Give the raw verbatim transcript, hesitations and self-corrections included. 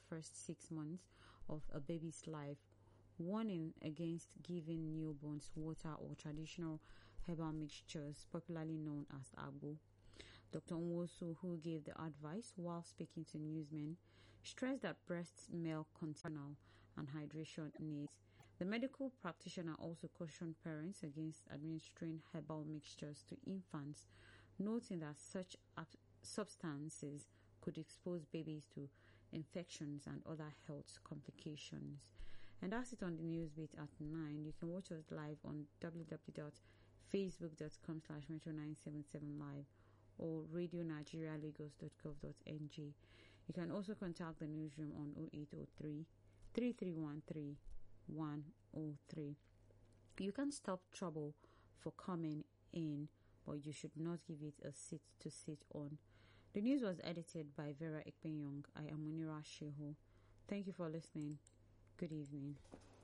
first six months of a baby's life, warning against giving newborns water or traditional herbal mixtures, popularly known as agbo. Doctor Nwosu, who gave the advice while speaking to newsmen, stressed that breast milk contains and hydration needs. The medical practitioner also cautioned parents against administering herbal mixtures to infants, noting that such substances could expose babies to infections and other health complications. And that's it on the Newsbeat at nine. You can watch us live on w w w dot facebook dot com slash metro nine seven seven live or radio nigeria lagos dot gov dot n g. You can also contact the newsroom on oh eight oh three, three three one three, one oh three. You can stop trouble for coming in, but you should not give it a seat to sit on. The news was edited by Vera Ikpenyong. I am Munira Shehu. Thank you for listening. Good evening.